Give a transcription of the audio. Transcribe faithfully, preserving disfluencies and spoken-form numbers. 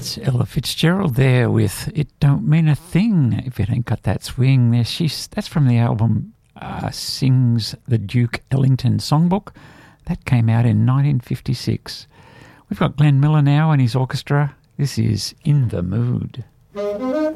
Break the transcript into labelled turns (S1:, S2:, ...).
S1: It's Ella Fitzgerald there with It Don't Mean a Thing If It Ain't Got That Swing. There, she's, that's from the album uh, Sings the Duke Ellington Songbook. That came out in nineteen fifty-six. We've got Glenn Miller now and his orchestra. This is In the Mood.